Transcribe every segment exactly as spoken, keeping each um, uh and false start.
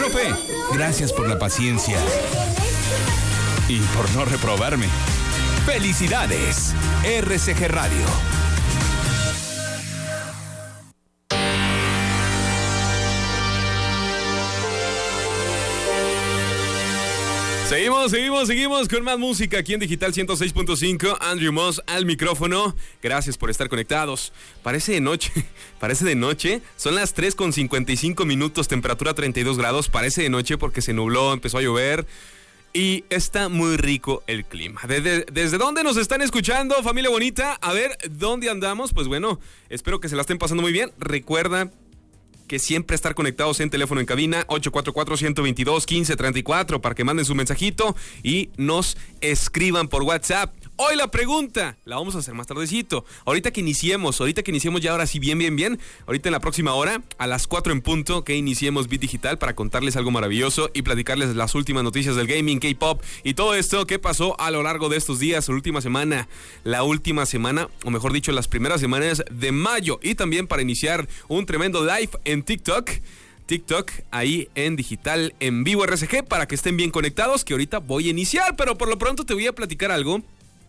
Profe, gracias por la paciencia y por no reprobarme. ¡Felicidades! R C G Radio. Seguimos, seguimos, seguimos con más música aquí en Digital ciento seis punto cinco. Andrew Moss al micrófono. Gracias por estar conectados. Parece de noche, parece de noche. Son las tres con cincuenta y cinco minutos, temperatura treinta y dos grados. Parece de noche porque se nubló, empezó a llover. Y está muy rico el clima. ¿Desde, ¿Desde dónde nos están escuchando, familia bonita? A ver, ¿dónde andamos? Pues bueno, espero que se la estén pasando muy bien. Recuerda que siempre estar conectados en teléfono en cabina, ocho cuatro cuatro, uno dos dos, uno cinco tres cuatro, para que manden su mensajito y nos escriban por WhatsApp. Hoy la pregunta la vamos a hacer más tardecito. Ahorita que iniciemos, ahorita que iniciemos ya ahora sí bien, bien, bien. Ahorita en la próxima hora, a las cuatro en punto, que iniciemos Beat Digital para contarles algo maravilloso y platicarles las últimas noticias del gaming, K-pop y todo esto que pasó a lo largo de estos días, la última semana, la última semana, o mejor dicho, las primeras semanas de mayo. Y también para iniciar un tremendo live en TikTok. TikTok, ahí en Digital en vivo R C G, para que estén bien conectados, que ahorita voy a iniciar, pero por lo pronto te voy a platicar algo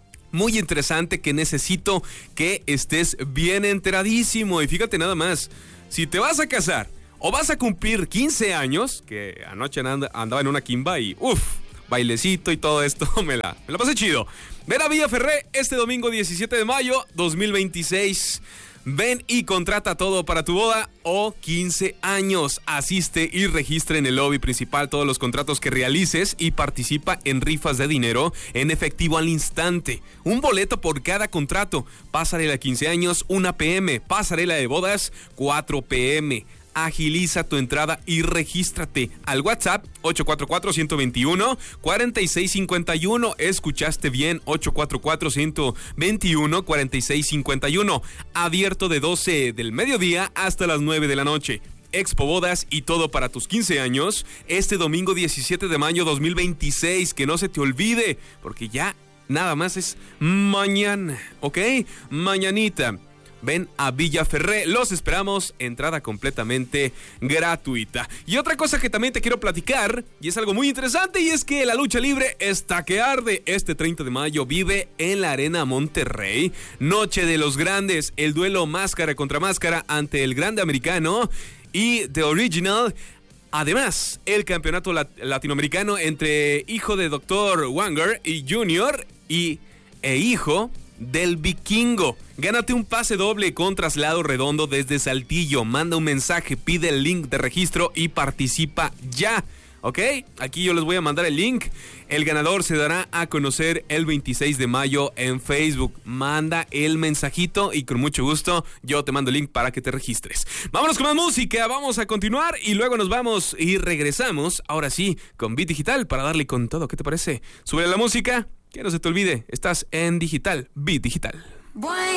muy interesante que necesito que estés bien enteradísimo. Y fíjate nada más, si te vas a casar o vas a cumplir quince años, que anoche andaba en una quimba y uff, bailecito y todo esto, me la, me la pasé chido. Ven a Villaferré este domingo diecisiete de mayo dos mil veintiséis. Ven y contrata todo para tu boda o quince años. Asiste y registra en el lobby principal todos los contratos que realices y participa en rifas de dinero en efectivo al instante. Un boleto por cada contrato. Pasarela quince años, una pe eme. Pasarela de bodas, cuatro pe eme. Agiliza tu entrada y regístrate al WhatsApp ocho cuatro cuatro, uno dos uno, cuatro seis cinco uno. Escuchaste bien, ocho cuatro cuatro, uno dos uno, cuatro seis cinco uno. Abierto de doce del mediodía hasta las nueve de la noche. Expo Bodas y todo para tus quince años este domingo diecisiete de mayo dos mil veintiséis. Que no se te olvide, porque ya nada más es mañana, ¿ok? Mañanita. Ven a Villaferré, los esperamos, entrada completamente gratuita. Y otra cosa que también te quiero platicar, y es algo muy interesante, y es que la lucha libre está que arde. Este treinta de mayo vive en la Arena Monterrey, Noche de los Grandes, el duelo máscara contra máscara ante el grande americano y The Original. Además, el campeonato lat- latinoamericano entre hijo de doctor Wanger y Junior y e hijo del Vikingo. Gánate un pase doble con traslado redondo desde Saltillo. Manda un mensaje, pide el link de registro y participa ya. ¿Ok? Aquí yo les voy a mandar el link. El ganador se dará a conocer el veintiséis de mayo en Facebook. Manda el mensajito y con mucho gusto yo te mando el link para que te registres. Vámonos con más música, vamos a continuar y luego nos vamos y regresamos, ahora sí, con Beat Digital para darle con todo. ¿Qué te parece? Sube la música, que no se te olvide, estás en Digital, Beat Digital. Bueno.